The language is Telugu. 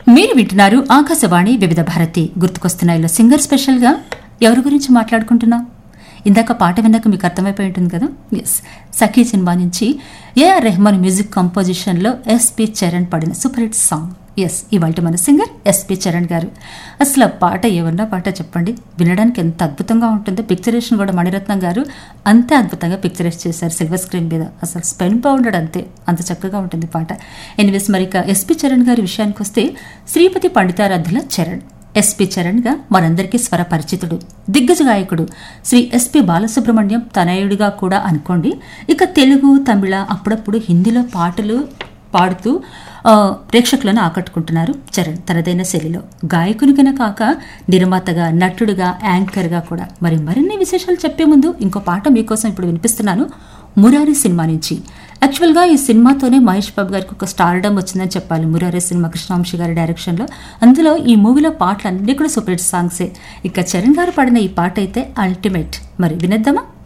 మీరు వింటున్నారు ఆకాశవాణి వివిధ భారతి. గుర్తుకొస్తున్నాయిలో సింగర్ స్పెషల్గా ఎవరి గురించి మాట్లాడుకుంటున్నాం? ఇందాక పాట విన్నాక మీకు అర్థమైపోయి ఉంటుంది కదా. ఎస్, సఖీ సినిమా నుంచి AR Rahman music కంపోజిషన్లో SP Charan పాడిన సూపర్ హిట్ సాంగ్. ఎస్, ఇవాళ మన సింగర్ ఎస్పి చరణ్ గారు. అసలు ఆ పాట ఏమన్నా పాట చెప్పండి, వినడానికి ఎంత అద్భుతంగా ఉంటుందో. పిక్చరేషన్ కూడా మణిరత్నం గారు అంతే అద్భుతంగా పిక్చరైజ్ చేశారు సిల్వర్ స్క్రీన్ మీద. అసలు స్పెన్ బౌండెడ్ అంతే, అంత చక్కగా ఉంటుంది పాట. ఎనీవేస్, మరి ఇక ఎస్పి చరణ్ గారి విషయానికి వస్తే శ్రీపతి పండితారాధ్యుల చరణ్. ఎస్పి చరణ్ గా మనందరికీ స్వర పరిచితుడు, దిగ్గజ గాయకుడు శ్రీ ఎస్పి బాలసుబ్రహ్మణ్యం తనయుడిగా కూడా అనుకోండి. ఇక తెలుగు, తమిళ, అప్పుడప్పుడు హిందీలో పాటలు పాడుతూ ప్రేక్షకులను ఆకట్టుకుంటున్నారు చరణ్ తనదైన శైలిలో. గాయకునికైనా కాక నిర్మాతగా, నటుడుగా, యాంకర్గా కూడా. మరి మరిన్ని విశేషాలు చెప్పే ముందు ఇంకో పాట మీకోసం ఇప్పుడు వినిపిస్తున్నాను, మురారి సినిమా నుంచి. యాక్చువల్గా ఈ సినిమాతోనే మహేష్ బాబు గారికి ఒక స్టార్డమ్ వచ్చిందని చెప్పాలి. మురారి సినిమా కృష్ణవంశీ గారి డైరెక్షన్లో. అందులో ఈ మూవీలో పాటలు అన్నీ కూడా సూపర్ హిట్ సాంగ్సే. ఇక చరణ్ గారు పాడిన ఈ పాట అయితే అల్టిమేట్. మరి వినేద్దామా?